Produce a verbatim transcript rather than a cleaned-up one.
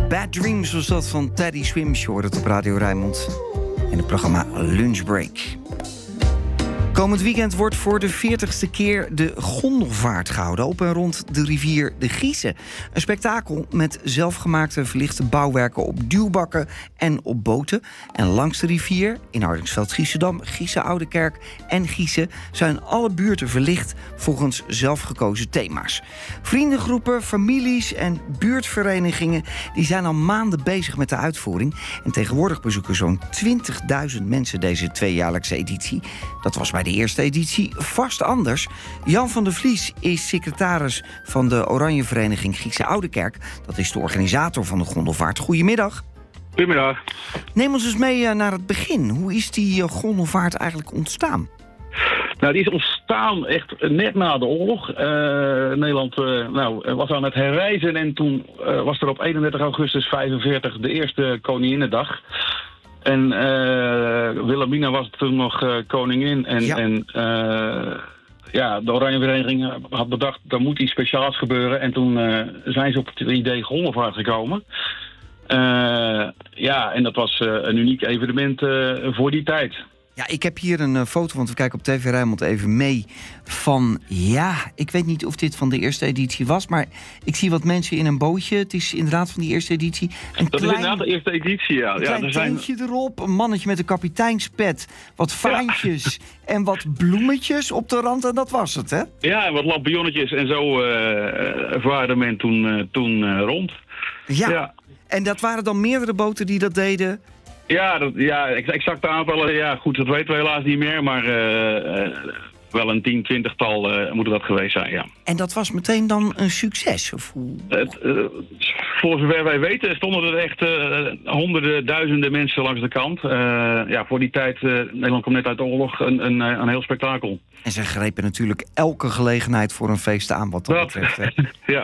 Bad Dreams was dat van Teddy Swims. Je hoort het op Radio Rijnmond in het programma Lunchbreak. Komend weekend wordt voor de veertigste keer de gondelvaart gehouden op en rond de rivier de Giese. Een spektakel met zelfgemaakte verlichte bouwwerken op duwbakken en op boten. En langs de rivier, in Hardingsveld, Giessendam, Giese Oudekerk en Giese, zijn alle buurten verlicht volgens zelfgekozen thema's. Vriendengroepen, families en buurtverenigingen die zijn al maanden bezig met de uitvoering. En tegenwoordig bezoeken zo'n twintigduizend mensen deze tweejaarlijkse editie. Dat was bij de eerste editie vast anders. Jan van der Vlies is secretaris van de Oranje Vereniging Giese Oudekerk. Dat is de organisator van de gondelvaart. Goedemiddag. Goedemiddag. Neem ons eens mee naar het begin. Hoe is die gondelvaart eigenlijk ontstaan? Nou, die is ontstaan echt net na de oorlog. Uh, Nederland uh, nou, was aan het herreizen en toen uh, was er op eenendertig augustus vijfenveertig de eerste Koninginnedag. En uh, Wilhelmina was toen nog uh, koningin. En ja, en, uh, ja de Oranje Vereniging had bedacht, er moet iets speciaals gebeuren. En toen uh, zijn ze op het idee gondelvaart gekomen. Uh, ja, en dat was uh, een uniek evenement uh, voor die tijd. Ja, ik heb hier een uh, foto, want we kijken op T V Rijnmond even mee, van, ja, ik weet niet of dit van de eerste editie was, maar ik zie wat mensen in een bootje. Het is inderdaad van die eerste editie. Een dat klein, is inderdaad de eerste editie, ja. Een ja klein er zijn... tentje erop, een mannetje met een kapiteinspet, wat vaantjes ja. en wat bloemetjes op de rand en dat was het, hè? Ja, en wat lampionnetjes en zo uh, vaarde men toen, uh, toen uh, rond. Ja. ja, en dat waren dan meerdere boten die dat deden? Ja, dat, ja, exacte aantallen, ja, goed, dat weten we helaas niet meer, maar uh, uh, wel een tien, twintigtal uh, moeten dat geweest zijn, ja. En dat was meteen dan een succes? Of hoe? Het, uh, voor zover wij weten stonden er echt uh, honderden, duizenden mensen langs de kant. Uh, ja, voor die tijd, uh, Nederland komt net uit de oorlog, een, een, een heel spektakel. En ze grepen natuurlijk elke gelegenheid voor een feest aan wat dat, dat betreft. Hè? Ja.